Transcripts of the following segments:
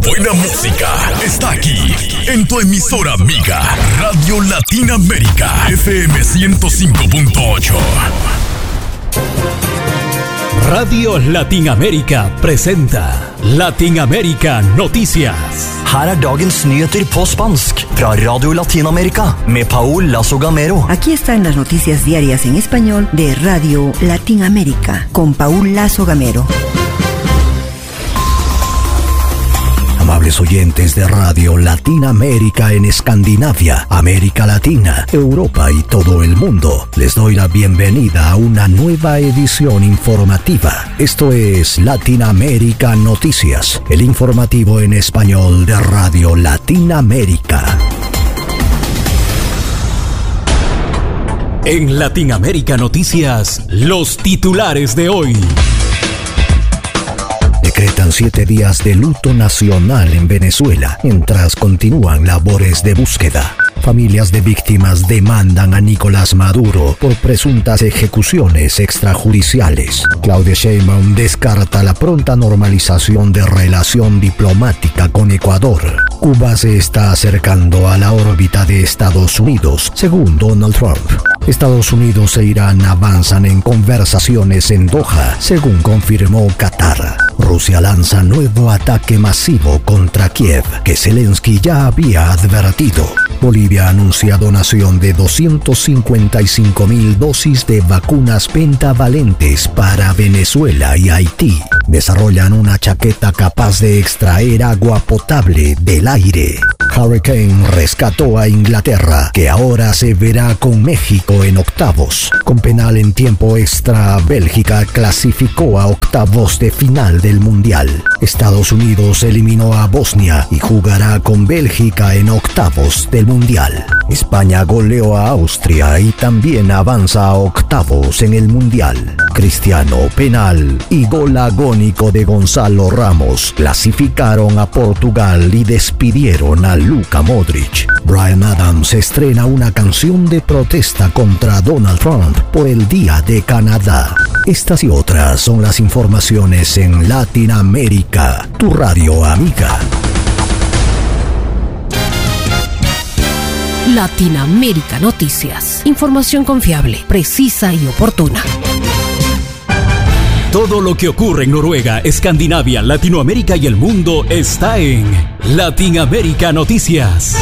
Buena música está aquí, en tu emisora amiga, Radio Latinoamérica, FM 105.8. Radio Latinoamérica presenta Latinoamérica Noticias. Her er dagens nyheter på spansk fra Radio Latinoamérica med Paul Lazo Gamero. Aquí están las noticias diarias en español de Radio Latinoamérica con Paul Lazo Gamero. Amables oyentes de Radio Latinoamérica en Escandinavia, América Latina, Europa y todo el mundo, les doy la bienvenida a una nueva edición informativa. Esto es Latinoamérica Noticias, el informativo en español de Radio Latinoamérica. En Latinoamérica Noticias, los titulares de hoy. Decretan 7 días de luto nacional en Venezuela, mientras continúan labores de búsqueda. Familias de víctimas demandan a Nicolás Maduro por presuntas ejecuciones extrajudiciales. Claudia Sheinbaum descarta la pronta normalización de relación diplomática con Ecuador. Cuba se está acercando a la órbita de Estados Unidos, según Donald Trump. Estados Unidos e Irán avanzan en conversaciones en Doha, según confirmó Qatar. Rusia lanza nuevo ataque masivo contra Kiev, que Zelensky ya había advertido. Bolivia anuncia donación de 255,000 dosis de vacunas pentavalentes para Venezuela y Haití. Desarrollan una chaqueta capaz de extraer agua potable del aire. Hurricane rescató a Inglaterra, que ahora se verá con México en octavos. Con penal en tiempo extra, Bélgica clasificó a octavos de final del Mundial. Estados Unidos eliminó a Bosnia y jugará con Bélgica en octavos del Mundial. España goleó a Austria y también avanza a octavos en el Mundial. Cristiano, penal y gol agónico de Gonzalo Ramos clasificaron a Portugal y despidieron a Luka Modric. Bryan Adams estrena una canción de protesta contra Donald Trump por el Día de Canadá. Estas y otras son las informaciones en Latinoamérica, tu radio amiga. Latinoamérica Noticias. Información confiable, precisa y oportuna. Todo lo que ocurre en Noruega, Escandinavia, Latinoamérica y el mundo está en Latinoamérica Noticias.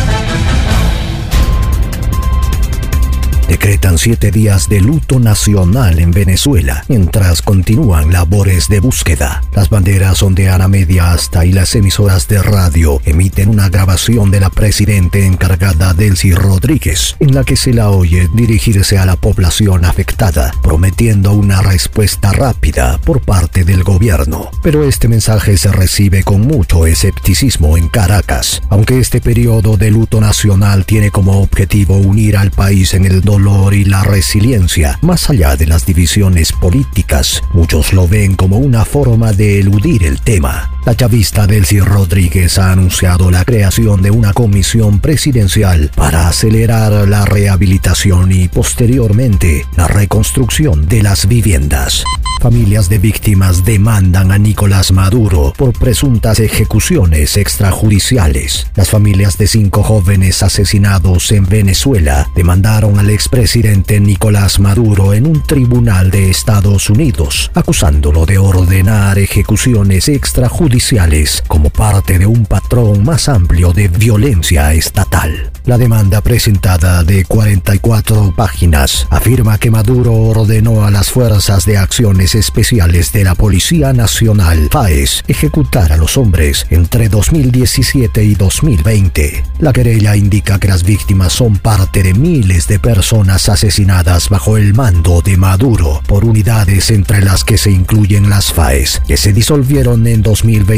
Decretan 7 días de luto nacional en Venezuela, mientras continúan labores de búsqueda. Las banderas ondean a media asta y las emisoras de radio emiten una grabación de la presidenta encargada Delcy Rodríguez, en la que se la oye dirigirse a la población afectada, prometiendo una respuesta rápida por parte del gobierno. Pero este mensaje se recibe con mucho escepticismo en Caracas. Aunque este periodo de luto nacional tiene como objetivo unir al país en el dolor y la resiliencia, más allá de las divisiones políticas, muchos lo ven como una forma de eludir el tema. La chavista Delcy Rodríguez ha anunciado la creación de una comisión presidencial para acelerar la rehabilitación y posteriormente la reconstrucción de las viviendas. Familias de víctimas demandan a Nicolás Maduro por presuntas ejecuciones extrajudiciales. Las familias de 5 jóvenes asesinados en Venezuela demandaron al expresidente Nicolás Maduro en un tribunal de Estados Unidos, acusándolo de ordenar ejecuciones extrajudiciales como parte de un patrón más amplio de violencia estatal. La demanda, presentada de 44 páginas, afirma que Maduro ordenó a las Fuerzas de Acciones Especiales de la Policía Nacional, FAES, ejecutar a los hombres entre 2017 y 2020. La querella indica que las víctimas son parte de miles de personas asesinadas bajo el mando de Maduro por unidades entre las que se incluyen las FAES, que se disolvieron en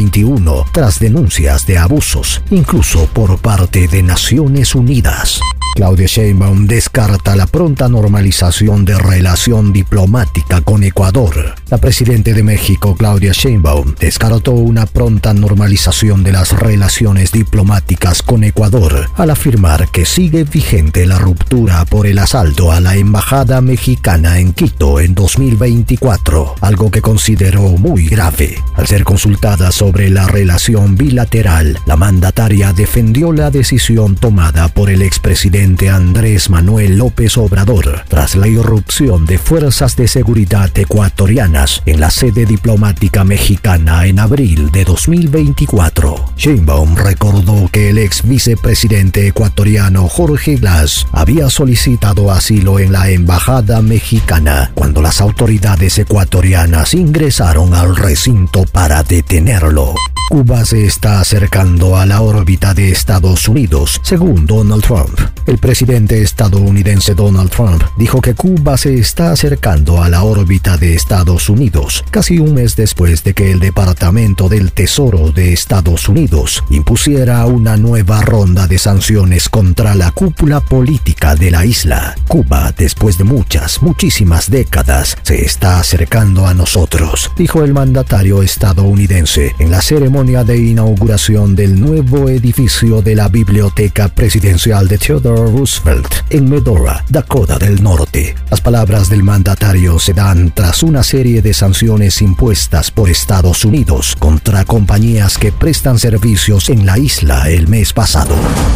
2021 tras denuncias de abusos, incluso por parte de Naciones Unidas. Claudia Sheinbaum descarta la pronta normalización de relación diplomática con Ecuador. La presidenta de México, Claudia Sheinbaum, descartó una pronta normalización de las relaciones diplomáticas con Ecuador, al afirmar que sigue vigente la ruptura por el asalto a la embajada mexicana en Quito en 2024, algo que consideró muy grave. Al ser consultada sobre la relación bilateral, la mandataria defendió la decisión tomada por el expresidente Andrés Manuel López Obrador tras la irrupción de fuerzas de seguridad ecuatorianas en la sede diplomática mexicana en abril de 2024. Sheinbaum recordó que el ex vicepresidente ecuatoriano Jorge Glass había solicitado asilo en la embajada mexicana cuando las autoridades ecuatorianas ingresaron al recinto para detenerlo. Cuba se está acercando a la órbita de Estados Unidos, según Donald Trump. El presidente estadounidense Donald Trump dijo que Cuba se está acercando a la órbita de Estados Unidos, casi un mes después de que el Departamento del Tesoro de Estados Unidos impusiera una nueva ronda de sanciones contra la cúpula política de la isla. Cuba, después de muchísimas décadas, se está acercando a nosotros, dijo el mandatario estadounidense en la ceremonia de inauguración del nuevo edificio de la Biblioteca Presidencial de Theodore Roosevelt en Medora, Dakota del Norte. Las palabras del mandatario se dan tras una serie de sanciones impuestas por Estados Unidos contra compañías que prestan servicios en la isla el mes pasado.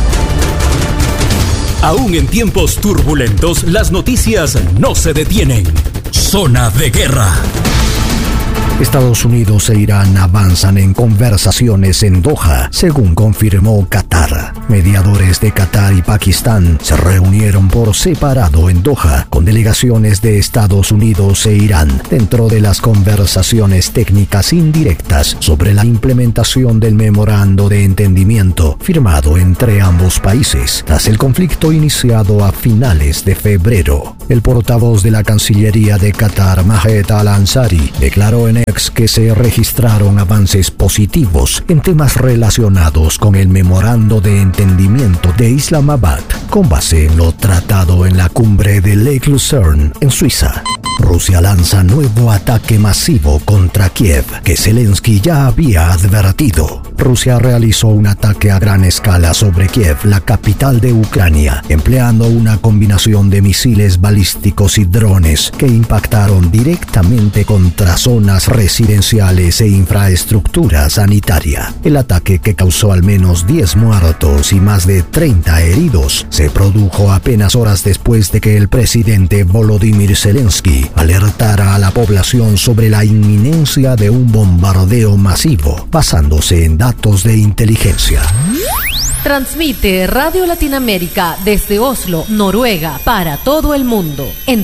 Aún en tiempos turbulentos, las noticias no se detienen. Zona de guerra. Estados Unidos e Irán avanzan en conversaciones en Doha, según confirmó Qatar. Mediadores de Qatar y Pakistán se reunieron por separado en Doha con delegaciones de Estados Unidos e Irán dentro de las conversaciones técnicas indirectas sobre la implementación del memorando de entendimiento firmado entre ambos países tras el conflicto iniciado a finales de febrero. El portavoz de la Cancillería de Qatar, Mahed Al-Ansari, declaró en que se registraron avances positivos en temas relacionados con el memorando de entendimiento de Islamabad, con base en lo tratado en la cumbre de Lake Lucerne en Suiza. Rusia lanza nuevo ataque masivo contra Kiev, que Zelensky ya había advertido. Rusia realizó un ataque a gran escala sobre Kiev, la capital de Ucrania, empleando una combinación de misiles balísticos y drones que impactaron directamente contra zonas residenciales e infraestructura sanitaria. El ataque, que causó al menos 10 muertos y más de 30 heridos, se produjo apenas horas después de que el presidente Volodymyr Zelensky alertara a la población sobre la inminencia de un bombardeo masivo, basándose en datos de inteligencia. Transmite Radio Latinoamérica desde Oslo, Noruega, para todo el mundo en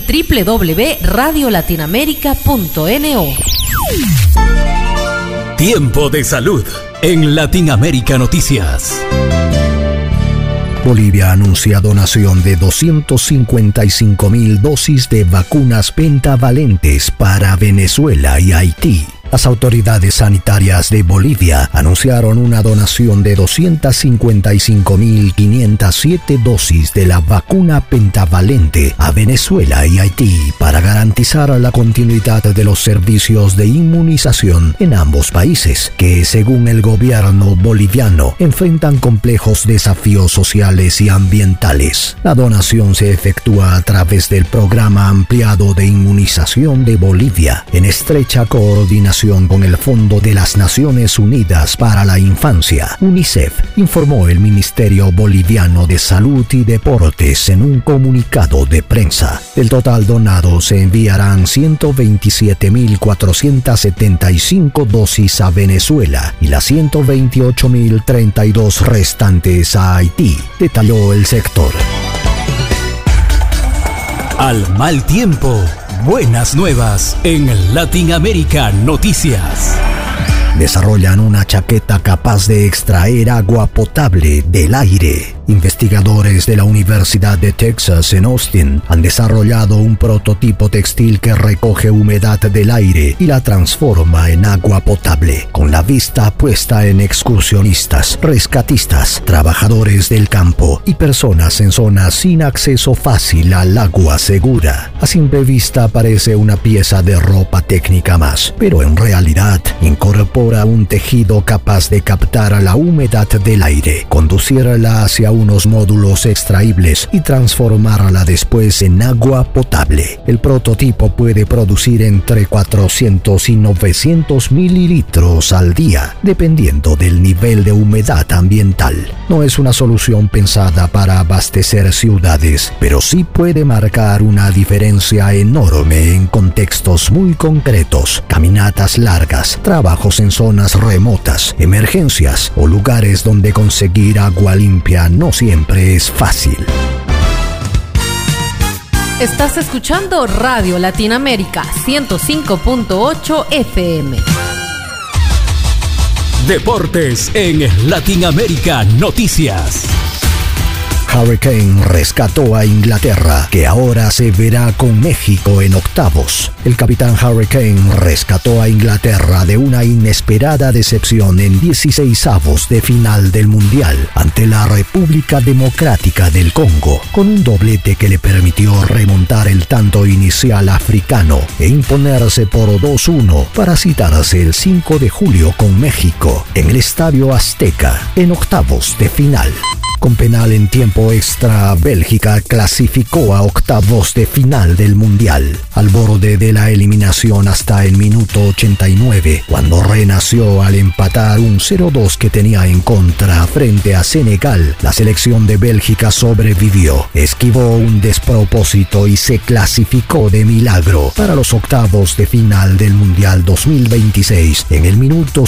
www.radiolatinoamerica.no. Tiempo de salud en Latinoamérica Noticias. Bolivia anuncia donación de 255.000 dosis de vacunas pentavalentes para Venezuela y Haití. Las autoridades sanitarias de Bolivia anunciaron una donación de 255.507 dosis de la vacuna pentavalente a Venezuela y Haití para garantizar la continuidad de los servicios de inmunización en ambos países, que según el gobierno boliviano enfrentan complejos desafíos sociales y ambientales. La donación se efectúa a través del Programa Ampliado de Inmunización de Bolivia, en estrecha coordinación con el Fondo de las Naciones Unidas para la Infancia, UNICEF, informó el Ministerio Boliviano de Salud y Deportes en un comunicado de prensa. Del total donado se enviarán 127.475 dosis a Venezuela y las 128.032 restantes a Haití, detalló el sector. Al mal tiempo, buenas nuevas en Latinoamérica Noticias. Desarrollan una chaqueta capaz de extraer agua potable del aire. Investigadores de la Universidad de Texas en Austin han desarrollado un prototipo textil que recoge humedad del aire y la transforma en agua potable, con la vista puesta en excursionistas, rescatistas, trabajadores del campo y personas en zonas sin acceso fácil al agua segura. A simple vista parece una pieza de ropa técnica más, pero en realidad incorpora un tejido capaz de captar la humedad del aire, conducirla hacia unos módulos extraíbles y transformarla después en agua potable. El prototipo puede producir entre 400 y 900 mililitros al día, dependiendo del nivel de humedad ambiental. No es una solución pensada para abastecer ciudades, pero sí puede marcar una diferencia enorme en contextos muy concretos: caminatas largas, trabajos en zonas remotas, emergencias o lugares donde conseguir agua limpia no siempre es fácil. Estás escuchando Radio Latinoamérica 105.8 FM. Deportes en Latinoamérica Noticias. Hurricane rescató a Inglaterra, que ahora se verá con México en octavos. El capitán Hurricane rescató a Inglaterra de una inesperada decepción en 16avos de final del Mundial ante la República Democrática del Congo, con un doblete que le permitió remontar el tanto inicial africano e imponerse por 2-1 para citarse el 5 de julio con México en el Estadio Azteca en octavos de final. Con penal en tiempo extra, Bélgica clasificó a octavos de final del Mundial, al borde de la eliminación hasta el minuto 89, cuando renació al empatar un 0-2 que tenía en contra frente a Senegal. La selección de Bélgica sobrevivió, esquivó un despropósito y se clasificó de milagro para los octavos de final del Mundial 2026 en el minuto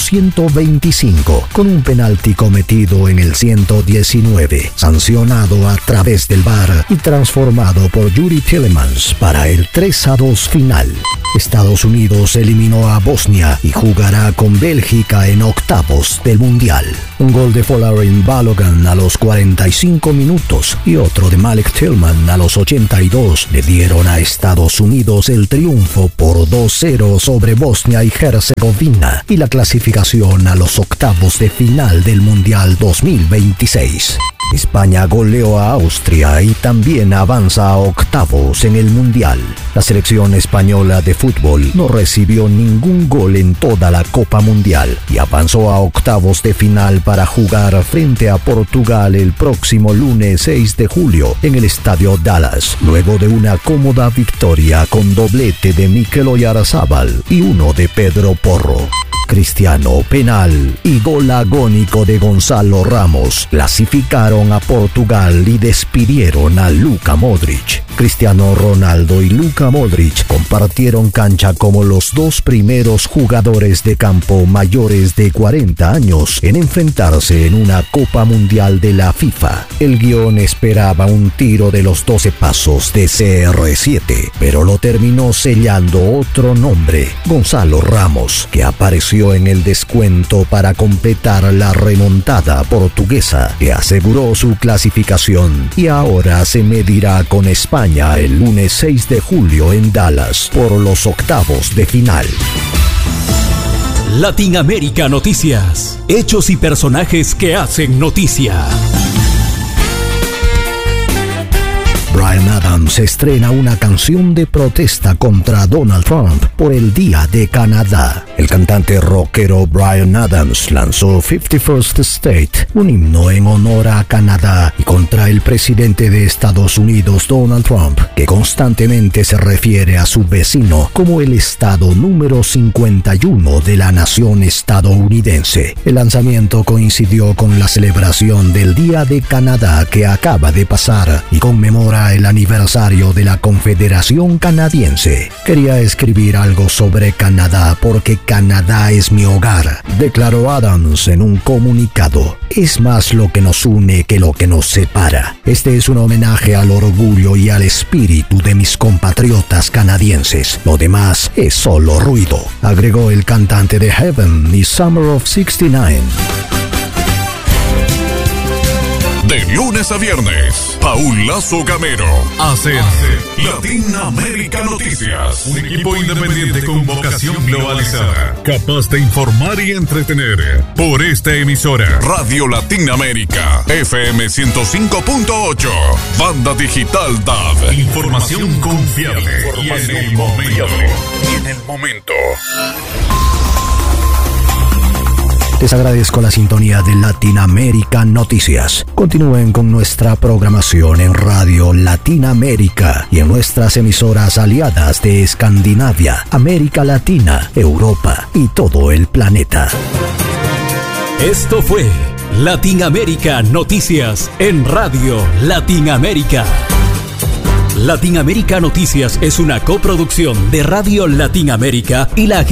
125, con un penalti cometido en el 119. Sancionado a través del VAR y transformado por Yuri Tielemans para el 3-2 final. Estados Unidos eliminó a Bosnia y jugará con Bélgica en octavos del Mundial. Un gol de Folarin Balogun a los 45 minutos y otro de Malik Tillman a los 82 le dieron a Estados Unidos el triunfo por 2-0 sobre Bosnia y Herzegovina y la clasificación a los octavos de final del Mundial 2026. España goleó a Austria y también avanza a octavos en el Mundial. La selección española de fútbol no recibió ningún gol en toda la Copa Mundial y avanzó a octavos de final para jugar frente a Portugal el próximo lunes 6 de julio en el Estadio Dallas, luego de una cómoda victoria con doblete de Mikel Oyarzabal y uno de Pedro Porro. Cristiano, penal y gol agónico de Gonzalo Ramos clasificaron a Portugal y despidieron a Luka Modric. Cristiano Ronaldo y Luka Modric compartieron cancha como los dos primeros jugadores de campo mayores de 40 años en enfrentarse en una Copa Mundial de la FIFA. El guión esperaba un tiro de los 12 pasos de CR7, pero lo terminó sellando otro nombre, Gonzalo Ramos, que apareció en el descuento para completar la remontada portuguesa, que aseguró su clasificación y ahora se medirá con España el lunes 6 de julio en Dallas por los octavos de final. Latinoamérica Noticias. Hechos y personajes que hacen noticia. Bryan Adams estrena una canción de protesta contra Donald Trump por el Día de Canadá. El cantante rockero Bryan Adams lanzó 51st State, un himno en honor a Canadá y contra el presidente de Estados Unidos, Donald Trump, que constantemente se refiere a su vecino como el estado número 51 de la nación estadounidense. El lanzamiento coincidió con la celebración del Día de Canadá que acaba de pasar y conmemora el aniversario de la Confederación Canadiense. Quería escribir algo sobre Canadá porque Canadá es mi hogar, declaró Adams en un comunicado. Es más lo que nos une que lo que nos separa. Este es un homenaje al orgullo y al espíritu de mis compatriotas canadienses. Lo demás es solo ruido, agregó el cantante de Heaven y Summer of '69. De lunes lunes a viernes, Paul Lazo Gamero hacen Latinoamérica Noticias. Un equipo independiente con vocación globalizada, capaz de informar y entretener. Por esta emisora, Radio Latinoamérica, FM 105.8, Banda Digital DAB. Información confiable y en el momento. Les agradezco la sintonía de Latinoamérica Noticias. Continúen con nuestra programación en Radio Latinoamérica y en nuestras emisoras aliadas de Escandinavia, América Latina, Europa y todo el planeta. Esto fue Latinoamérica Noticias en Radio Latinoamérica. Latinoamérica Noticias es una coproducción de Radio Latinoamérica y la